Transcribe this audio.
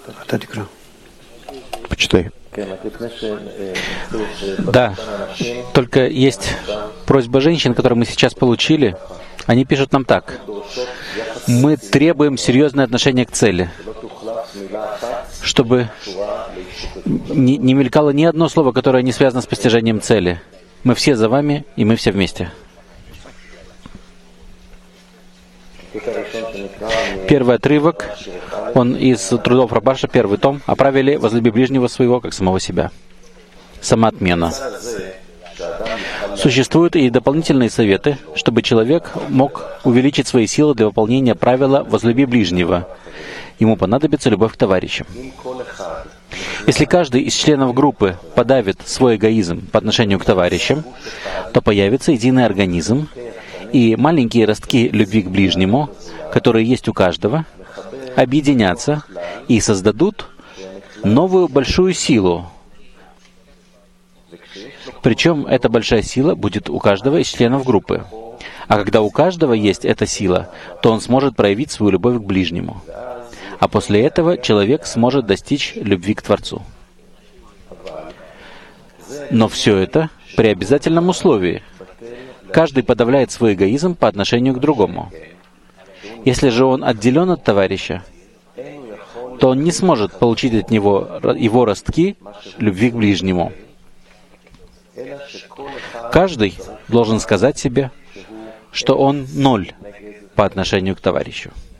Почитай. Да, только есть просьба женщин, которую мы сейчас получили. Они пишут нам так. Мы требуем серьезное отношение к цели, чтобы не мелькало ни одно слово, которое не связано с постижением цели. Мы все за вами, и мы все вместе. Первый отрывок, он из трудов Рабаша, первый том, «Оправили возлюби ближнего своего, как самого себя». Самоотмена. Существуют и дополнительные советы, чтобы человек мог увеличить свои силы для выполнения правила «возлюби ближнего». Ему понадобится любовь к товарищам. Если каждый из членов группы подавит свой эгоизм по отношению к товарищам, то появится единый организм, и маленькие ростки любви к ближнему, которые есть у каждого, объединятся и создадут новую большую силу. Причем эта большая сила будет у каждого из членов группы. А когда у каждого есть эта сила, то он сможет проявить свою любовь к ближнему. А после этого человек сможет достичь любви к Творцу. Но все это при обязательном условии. Каждый подавляет свой эгоизм по отношению к другому. Если же он отделен от товарища, то он не сможет получить от него его ростки любви к ближнему. Каждый должен сказать себе, что он ноль по отношению к товарищу.